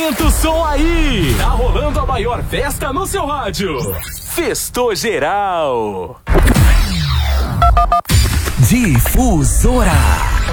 Aumenta o som aí! Tá rolando a maior festa no seu rádio. Festou geral. Difusora.